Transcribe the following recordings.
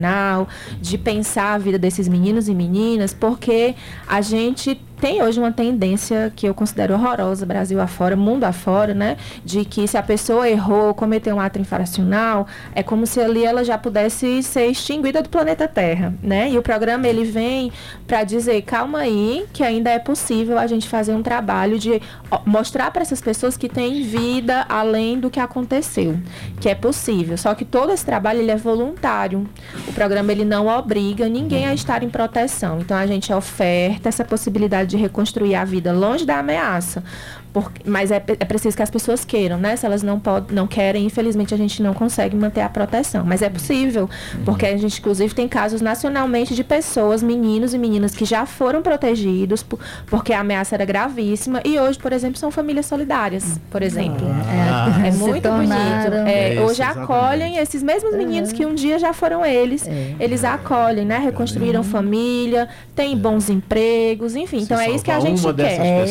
de pensar a vida desses meninos e meninas, porque a gente tem hoje uma tendência que eu considero horrorosa, Brasil afora, mundo afora, né? De que se a pessoa errou, cometeu um ato infracional, é como se ali ela já pudesse ser extinguida do planeta Terra, né? E o programa, ele vem para dizer, calma aí, que ainda é possível a gente fazer um trabalho de mostrar para essas pessoas que tem vida além do que aconteceu, que é possível. Só que todo esse trabalho, ele é voluntário. O programa, ele não obriga ninguém a estar em proteção. Então, a gente oferta essa possibilidade de reconstruir a vida longe da ameaça. Mas é preciso que as pessoas queiram, né? Se elas não querem, infelizmente, a gente não consegue manter a proteção. Mas é possível, porque a gente, inclusive, tem casos nacionalmente de pessoas, meninos e meninas que já foram protegidos porque a ameaça era gravíssima e hoje, por exemplo, são famílias solidárias, por exemplo. É muito bonito. Hoje acolhem esses mesmos meninos que um dia já foram eles. Eles acolhem, né? Reconstruíram família, têm bons empregos, enfim. Então é isso que a gente quer.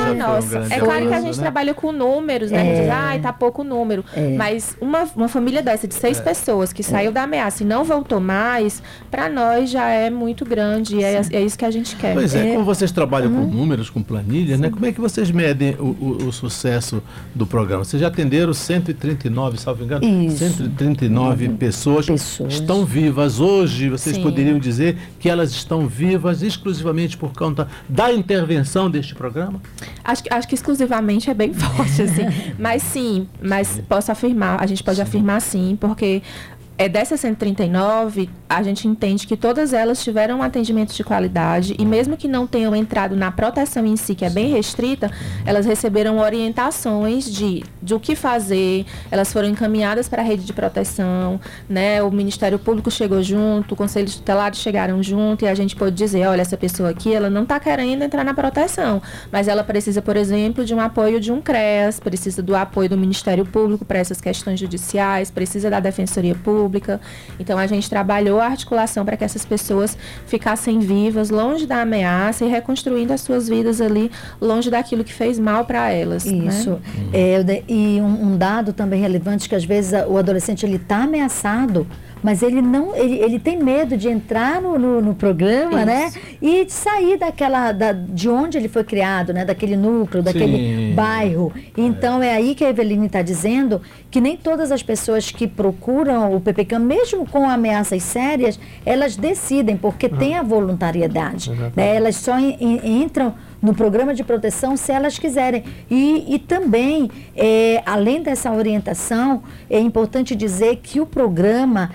É claro que a gente trabalha com números, né? A gente diz, tá pouco número. Mas uma família dessa de 6 pessoas que saiu da ameaça e não voltou mais, para nós já é muito grande. E é isso que a gente quer. Pois como vocês trabalham com números, com planilhas, né? Como é que vocês medem o sucesso do programa? Vocês já atenderam 139, salvo engano? Isso. 139 pessoas estão vivas hoje. Vocês poderiam dizer que elas estão vivas exclusivamente por conta da intervenção deste programa? Acho que exclusivamente é bem forte, assim. Mas posso afirmar, a gente pode afirmar sim, porque dessas 139, a gente entende que todas elas tiveram um atendimento de qualidade e mesmo que não tenham entrado na proteção em si, que é bem restrita, elas receberam orientações de o que fazer, elas foram encaminhadas para a rede de proteção, né? O Ministério Público chegou junto, o Conselho Tutelar chegaram junto e a gente pode dizer, olha, essa pessoa aqui, ela não está querendo entrar na proteção, mas ela precisa, por exemplo, de um apoio de um CREAS, precisa do apoio do Ministério Público para essas questões judiciais, precisa da Defensoria Pública. Então, a gente trabalhou a articulação para que essas pessoas ficassem vivas, longe da ameaça e reconstruindo as suas vidas ali, longe daquilo que fez mal para elas. Isso. Né? E um dado também relevante, que às vezes o adolescente está ameaçado, mas ele tem medo de entrar no programa, né? E de sair de onde ele foi criado, né? Daquele núcleo, daquele bairro. Então, é aí que a Eveline está dizendo que nem todas as pessoas que procuram o PPCAM, mesmo com ameaças sérias, elas decidem, porque tem a voluntariedade. Né? Elas só entram no programa de proteção se elas quiserem. E também, além dessa orientação, é importante dizer que o programa,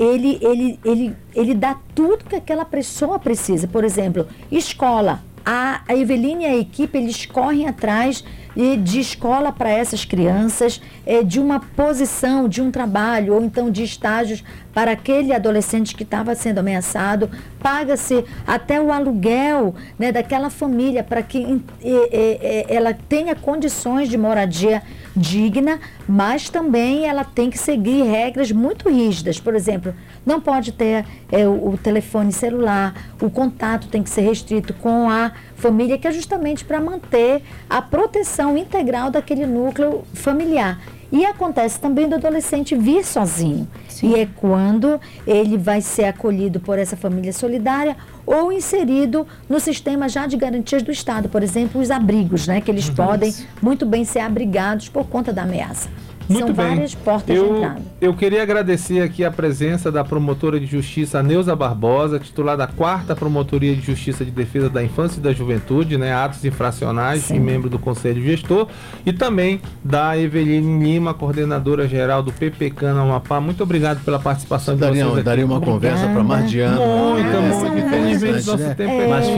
ele dá tudo que aquela pessoa precisa. Por exemplo, escola. A Eveline e a equipe, eles correm atrás de escola para essas crianças, de uma posição, de um trabalho, ou então de estágios para aquele adolescente que estava sendo ameaçado. Paga-se até o aluguel, né, daquela família para que ela tenha condições de moradia digna, mas também ela tem que seguir regras muito rígidas. Por exemplo, não pode ter o telefone celular, o contato tem que ser restrito com a família, que é justamente para manter a proteção integral daquele núcleo familiar. E acontece também do adolescente vir sozinho. Sim. E é quando ele vai ser acolhido por essa família solidária ou inserido no sistema já de garantias do Estado. Por exemplo, os abrigos, né? Que eles podem muito bem ser abrigados por conta da ameaça. São várias portas de entrada. Eu queria agradecer aqui a presença da promotora de justiça Neuza Barbosa, titular da 4ª Promotoria de Justiça de Defesa da Infância e da Juventude, né, atos infracionais, e membro do Conselho Gestor, e também da Eveline Lima, coordenadora geral do PPCAM Amapá. Muito obrigado pela participação de vocês aqui. Daria uma conversa para mais de ano. Muito, infelizmente nosso tempo mas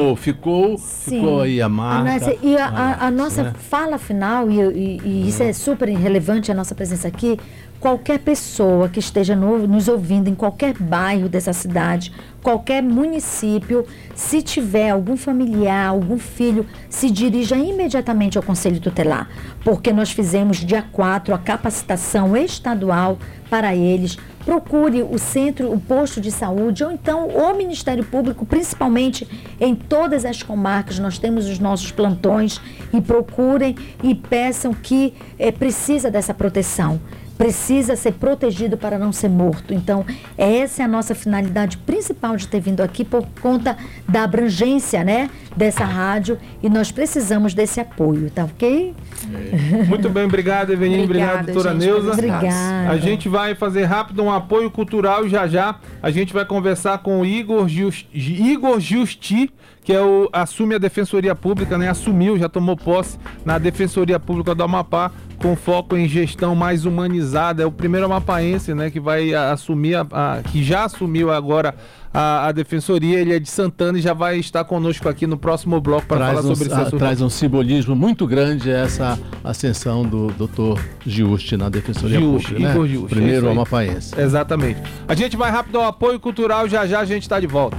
ficou aí a marca. A nossa fala final, e isso é super relevante, a nossa presença aqui, qualquer pessoa que esteja nos ouvindo em qualquer bairro dessa cidade, qualquer município, se tiver algum familiar, algum filho, se dirija imediatamente ao Conselho Tutelar, porque nós fizemos dia 4 a capacitação estadual para eles. Procure o centro, o posto de saúde, ou então o Ministério Público, principalmente em todas as comarcas, nós temos os nossos plantões, e procurem e peçam que precisa dessa proteção. precisa ser protegido para não ser morto. Então, essa é a nossa finalidade principal de ter vindo aqui, por conta da abrangência, né, dessa rádio, e nós precisamos desse apoio, tá ok? Muito bem, obrigado, Eveline, obrigado, doutora Neuza. Obrigada. A gente vai fazer rápido um apoio cultural e já a gente vai conversar com o Igor Justi, que assume a Defensoria Pública, né? Assumiu, já tomou posse na Defensoria Pública do Amapá, com foco em gestão mais humanizada. É o primeiro amapaense, né, que vai assumir, que já assumiu agora a Defensoria. Ele é de Santana e já vai estar conosco aqui no próximo bloco para falar sobre esse assunto. Traz um simbolismo muito grande essa ascensão do Dr. Giusti na Defensoria Pública, né? Primeiro amapaense. Exatamente. A gente vai rápido ao apoio cultural, já a gente está de volta.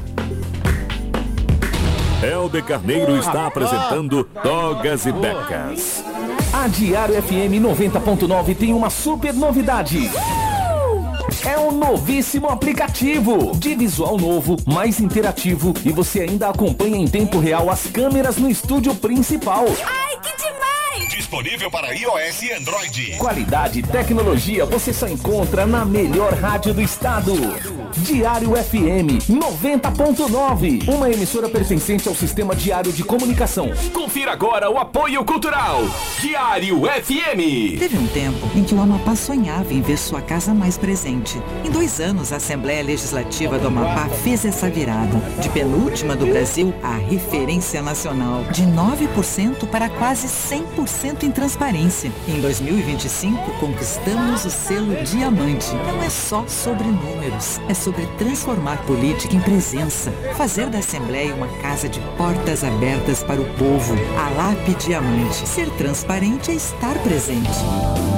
Helder Carneiro está apresentando Togas e Becas. A Diário FM 90.9 tem uma super novidade. É um novíssimo aplicativo de visual novo, mais interativo, e você ainda acompanha em tempo real as câmeras no estúdio principal. Ai, que demais! Disponível para iOS e Android. Qualidade e tecnologia você só encontra na melhor rádio do estado. Diário FM 90.9, uma emissora pertencente ao Sistema Diário de Comunicação. Confira agora o apoio cultural. Diário FM. Teve um tempo em que o Amapá sonhava em ver sua casa mais presente. Em 2 anos, a Assembleia Legislativa do Amapá fez essa virada. De penúltima do Brasil à referência nacional. De 9% para quase 100% em transparência. Em 2025, conquistamos o selo Diamante. Não é só sobre números, é sobre transformar política em presença. Fazer da Assembleia uma casa de portas abertas para o povo. A LAP Diamante. Ser transparente é estar presente.